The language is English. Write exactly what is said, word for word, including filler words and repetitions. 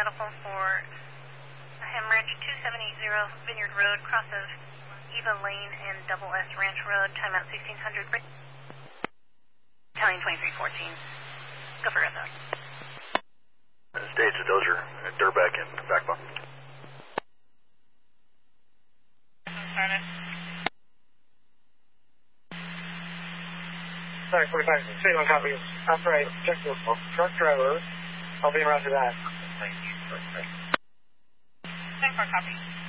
medical for a hemorrhage, two seven eight zero Vineyard Road, cross of Eva Lane and Double S Ranch Road, timeout sixteen hundred. Italian twenty-three fourteen. Go for S O. States that those are Durbeck and backbone. Started. Sorry, forty-five, three one copy. I'm sorry, check your truck driver. I'll be around to that. Thank you. ten four copy.